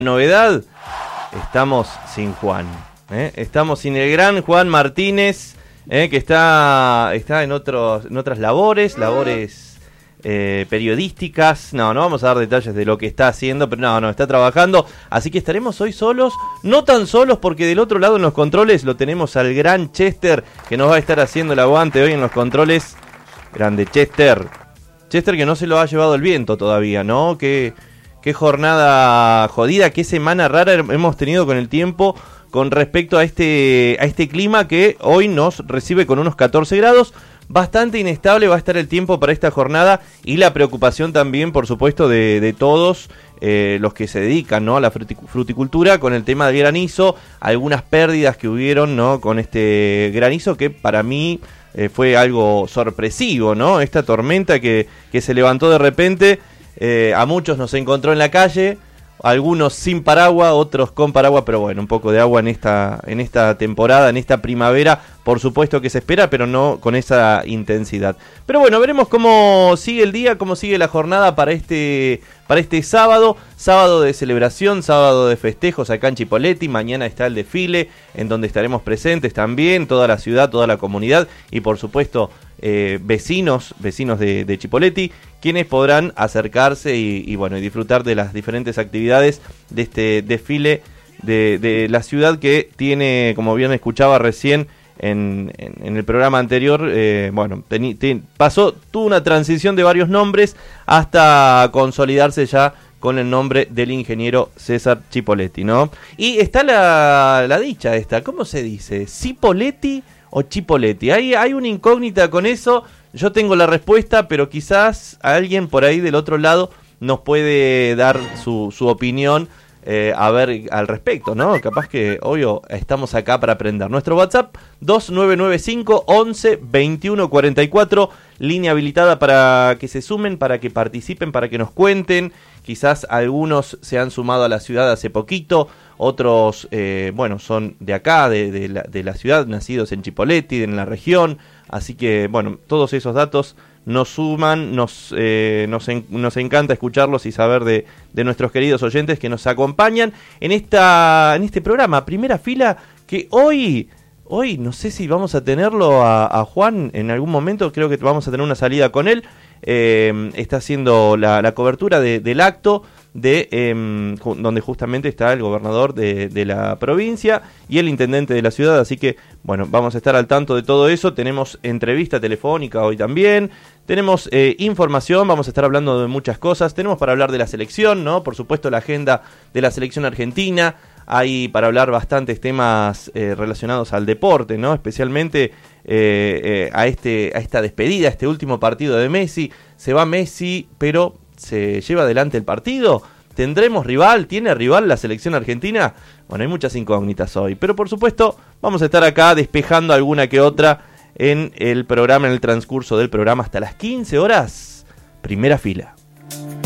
Novedad, estamos sin Juan, estamos sin el gran Juan Martínez, que está en otras labores periodísticas. No vamos a dar detalles de lo que está haciendo, pero no, está trabajando, así que estaremos hoy solos, no tan solos porque del otro lado en los controles lo tenemos al gran Chester, que nos va a estar haciendo el aguante hoy en los controles. Grande Chester que no se lo ha llevado el viento todavía, ¿no? Qué jornada jodida, qué semana rara hemos tenido con el tiempo con respecto a este clima que hoy nos recibe con unos 14 grados. Bastante inestable va a estar el tiempo para esta jornada y la preocupación también, por supuesto, de todos los que se dedican, ¿no?, a la fruticultura con el tema del granizo, algunas pérdidas que hubieron, ¿no?, con este granizo que para mí fue algo sorpresivo, ¿no? Esta tormenta que se levantó de repente. A muchos nos encontró en la calle, algunos sin paraguas, otros con paraguas, pero bueno, un poco de agua en esta temporada, en esta primavera, por supuesto que se espera, pero no con esa intensidad. Pero bueno, veremos cómo sigue el día, cómo sigue la jornada para este sábado de celebración, sábado de festejos acá en Chipoleti. Mañana está el desfile, en donde estaremos presentes también, toda la ciudad, toda la comunidad y por supuesto vecinos de Chipoleti, quienes podrán acercarse y disfrutar de las diferentes actividades de este desfile de la ciudad que tiene, como bien escuchaba recién en el programa anterior, tuvo una transición de varios nombres hasta consolidarse ya con el nombre del ingeniero César Chipoleti, ¿no? Y está la dicha esta, ¿cómo se dice? ¿Cipoletti o Chipoleti? Hay una incógnita con eso. Yo tengo la respuesta, pero quizás alguien por ahí del otro lado nos puede dar su opinión al respecto, ¿no? Capaz que, obvio, estamos acá para aprender. Nuestro WhatsApp, 2995 11 21 44, línea habilitada para que se sumen, para que participen, para que nos cuenten. Quizás algunos se han sumado a la ciudad hace poquito, otros, son de acá, de la ciudad, nacidos en Chipoleti, en la región. Así que, todos esos datos nos suman, nos encanta escucharlos y saber de nuestros queridos oyentes que nos acompañan en este programa, Primera Fila, que hoy no sé si vamos a tenerlo a Juan en algún momento, creo que vamos a tener una salida con él. Está haciendo la cobertura del acto donde justamente está el gobernador de la provincia y el intendente de la ciudad, así que vamos a estar al tanto de todo eso. Tenemos entrevista telefónica hoy también, tenemos información, vamos a estar hablando de muchas cosas, tenemos para hablar de la selección, ¿no? Por supuesto la agenda de la selección argentina, hay para hablar bastantes temas relacionados al deporte, ¿no? Especialmente a esta despedida, a este último partido de Messi. Se va Messi, pero ¿se lleva adelante el partido? ¿Tendremos rival? ¿Tiene rival la selección argentina? Hay muchas incógnitas hoy, pero por supuesto vamos a estar acá despejando alguna que otra en el programa, en el transcurso del programa hasta las 15 horas. Primera Fila.